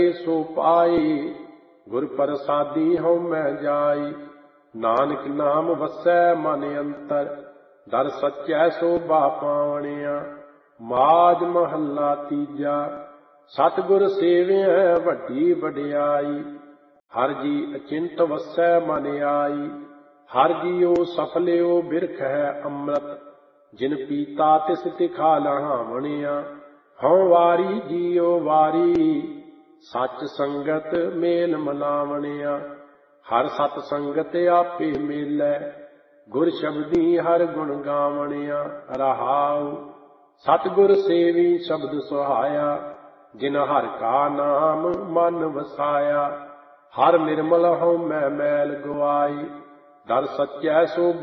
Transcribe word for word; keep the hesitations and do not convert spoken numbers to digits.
सो पाई, गुर प्रसादी हूँ मैं जाई। नानक नाम वसै मन अंतर, दर सच्चै शोभा पावणिया। माज महला तीजा, सतगुर सेविया वड्डी वड्याई। हर जी अचिंत वसै मन आई, हर जीओ सफलियो बिरख है अमृत। जिन पीता तिस तिखा लहावणिया। हूँ वारी जीओ वारी, सच संगत मेल मलावणिया। हर सत संगत आपे मेलै, गुर शब्दी हर गुण गावणिया। रहाउ सतगुर सेवी शब्द सुहाया, जिन हर का नाम मन वसाया। हर निर्मल हूँ मैं मैल गवाई, दर सच्चै सो